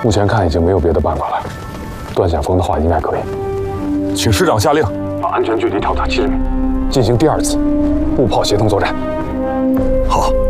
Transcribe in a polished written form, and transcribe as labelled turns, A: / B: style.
A: 目前看已经没有别的办法了。段显峰的话应该可以，
B: 请师长下令，
A: 把安全距离调到70米，进行第2次步炮协同作战。
B: 好。